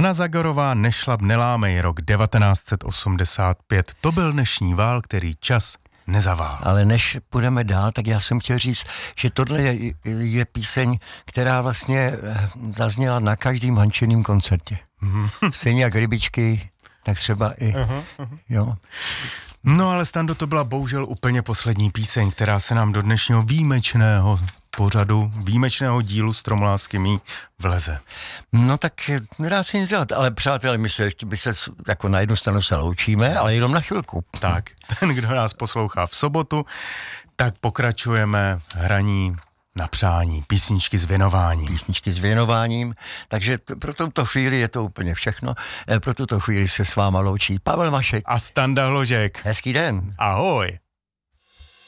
Anna Zagorová, Nešlap, nelámej, rok 1985. To byl dnešní vál, který čas nezavál. Ale než půjdeme dál, tak já jsem chtěl říct, že tohle je píseň, která vlastně zazněla na každém Hančiným koncertě. Stejně jak Rybičky, tak třeba i, jo. No ale Stando, to byla bohužel úplně poslední píseň, která se nám do dnešního výjimečného pořadu, výjimečného dílu Stromolásky mý vleze. No tak nedá se nic dělat, ale přátelé, my se jako na jednu stranu se loučíme, ale jenom na chvilku. Tak, ten, kdo nás poslouchá v sobotu, tak pokračujeme hraní na přání, písničky s věnováním. Písničky s věnováním, takže pro tuto chvíli je to úplně všechno. Pro tuto chvíli se s váma loučí Pavel Mašek A Standa Hložek. Hezký den. Ahoj.